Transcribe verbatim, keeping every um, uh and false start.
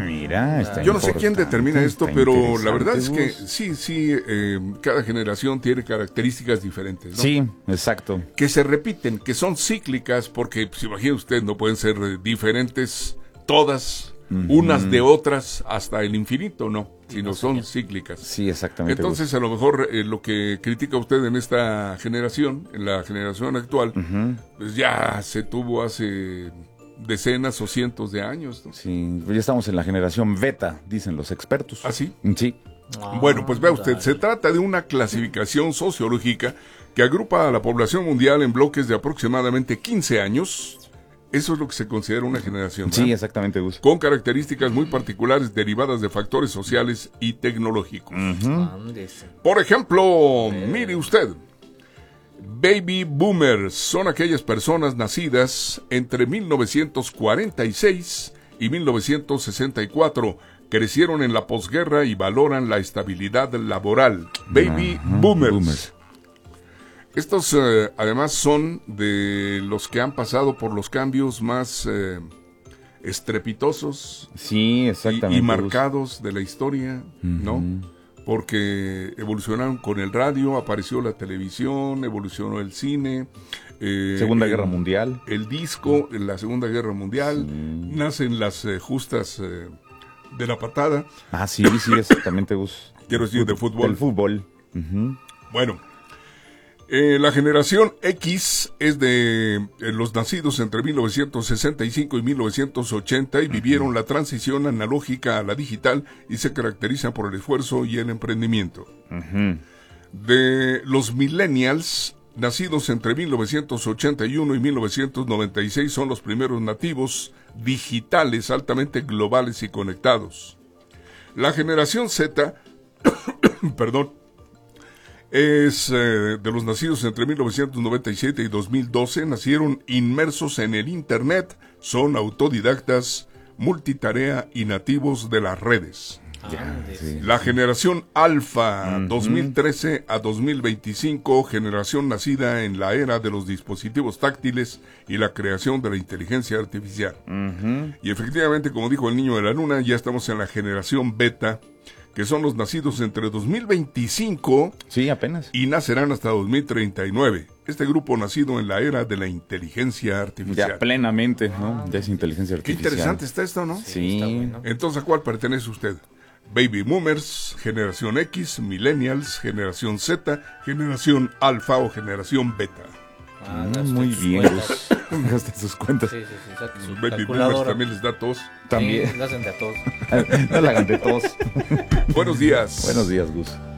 mira, está Yo no sé quién determina esto, pero la verdad es que Gus. sí, sí, eh, cada generación tiene características diferentes, ¿no? Sí, exacto. Que se repiten, que son cíclicas, porque, pues, imagine usted, no pueden ser eh, diferentes todas, uh-huh. unas de otras, hasta el infinito, no, sino no, son cíclicas. Sí, exactamente. Entonces, Gus. a lo mejor eh, lo que critica usted en esta generación, en la generación actual, uh-huh. pues ya se tuvo hace decenas o cientos de años, ¿no? Sí, ya estamos en la generación beta, dicen los expertos. ¿Ah, sí? Sí. Ah, bueno, pues vea usted, se trata de una clasificación sociológica que agrupa a la población mundial en bloques de aproximadamente quince años. Eso es lo que se considera una generación, ¿verdad? Sí, exactamente, Gus. Con características muy particulares derivadas de factores sociales y tecnológicos. Uh-huh. Por ejemplo, mire usted, Baby Boomers son aquellas personas nacidas entre mil novecientos cuarenta y seis y mil novecientos sesenta y cuatro, crecieron en la posguerra y valoran la estabilidad laboral. Baby uh-huh. Boomers. Boomers. Estos eh, además son de los que han pasado por los cambios más eh, estrepitosos, sí, exactamente, y, y marcados de la historia, uh-huh. ¿no? Porque evolucionaron con el radio, apareció la televisión, evolucionó el cine. Eh, Segunda el, Guerra Mundial. El disco, en la Segunda Guerra Mundial. Sí. Nacen las eh, justas eh, de la patada. Ah, sí, sí, exactamente, Gus. Quiero decir, de fútbol. Del fútbol. Uh-huh. Bueno, eh, la generación X es de eh, los nacidos entre mil novecientos sesenta y cinco y mil novecientos ochenta y uh-huh. vivieron la transición analógica a la digital y se caracterizan por el esfuerzo y el emprendimiento. Uh-huh. De los millennials, nacidos entre mil novecientos ochenta y uno y mil novecientos noventa y seis, son los primeros nativos digitales altamente globales y conectados. La generación Z, perdón, es eh, de los nacidos entre mil novecientos noventa y siete y dos mil doce, nacieron inmersos en el Internet, son autodidactas, multitarea y nativos de las redes. Ya, sí. La generación Alfa, uh-huh. dos mil trece a dos mil veinticinco, generación nacida en la era de los dispositivos táctiles y la creación de la inteligencia artificial. Uh-huh. Y efectivamente, como dijo el niño de la luna, ya estamos en la generación Beta, que son los nacidos entre dos mil veinticinco sí, apenas. y nacerán hasta dos mil treinta y nueve. Este grupo nacido en la era de la inteligencia artificial. Ya plenamente, ¿no? Ya es inteligencia artificial. Qué interesante está esto, ¿no? Sí. Está bueno. Entonces, ¿a cuál pertenece usted? Baby Boomers, generación X, Millennials, generación Z, generación Alfa o generación Beta. Ah, muy bien. Hasta sus cuentas. Sí, sí, sí. Saca su Baby Boomers también les da tos. También. Sí, lo hacen de a todos. No la hagan de tos. Buenos días. Buenos días, Gus.